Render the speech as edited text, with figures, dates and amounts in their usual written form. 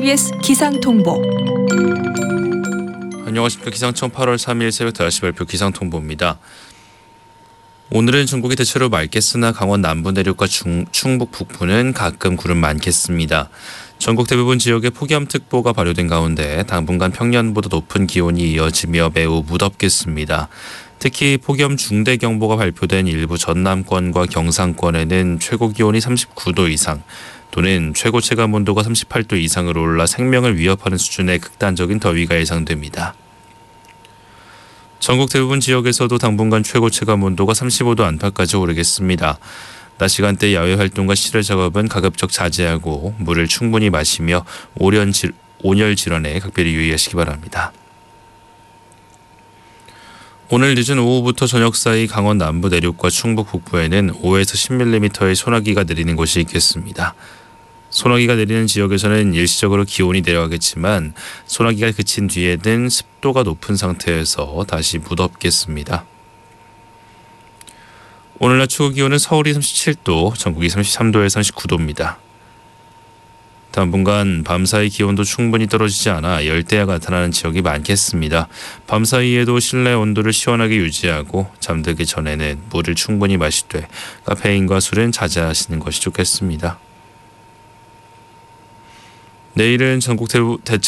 KBS 기상통보. 안녕하십니까. 기상청 8월 3일 새벽 5시 발표 기상통보입니다. 오늘은 전국이 대체로 맑겠으나 강원 남부 내륙과 충북 북부는 가끔 구름 많겠습니다. 전국 대부분 지역에 폭염특보가 발효된 가운데 당분간 평년보다 높은 기온이 이어지며 매우 무덥겠습니다. 특히 폭염 중대경보가 발표된 일부 전남권과 경상권에는 최고 기온이 39도 이상 또는 최고 체감 온도가 38도 이상으로 올라 생명을 위협하는 수준의 극단적인 더위가 예상됩니다. 전국 대부분 지역에서도 당분간 최고 체감 온도가 35도 안팎까지 오르겠습니다. 낮 시간대 야외 활동과 실외 작업은 가급적 자제하고 물을 충분히 마시며 온열 질환에 각별히 유의하시기 바랍니다. 오늘 늦은 오후부터 저녁 사이 강원 남부 내륙과 충북 북부에는 5에서 10mm의 소나기가 내리는 곳이 있겠습니다. 소나기가 내리는 지역에서는 일시적으로 기온이 내려가겠지만 소나기가 그친 뒤에는 습도가 높은 상태에서 다시 무덥겠습니다. 오늘 낮 최고 기온은 서울이 37도, 전국이 33도에서 39도입니다. 당분간 밤사이 기온도 충분히 떨어지지 않아 열대야가 나타나는 지역이 많겠습니다. 밤사이에도 실내 온도를 시원하게 유지하고 잠들기 전에는 물을 충분히 마시되 카페인과 술은 자제하시는 것이 좋겠습니다. 내일은 전국 대체로